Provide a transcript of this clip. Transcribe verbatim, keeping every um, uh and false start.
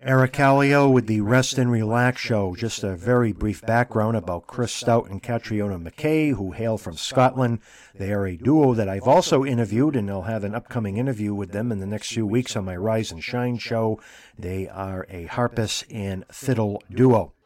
Eric Callio with the Rest and Relax Show. Just a very brief background about Chris Stout and Catriona McKay, who hail from Scotland. They are a duo that I've also interviewed, and I'll have an upcoming interview with them in the next few weeks on my Rise and Shine show. They are a harpist and fiddle duo.